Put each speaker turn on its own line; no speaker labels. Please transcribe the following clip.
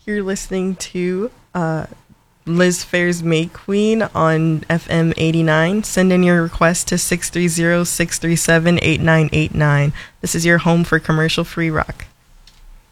You're listening to Liz Phair's May Queen on FM 89. Send in your request to 630-637-8989. This is your home for commercial-free rock.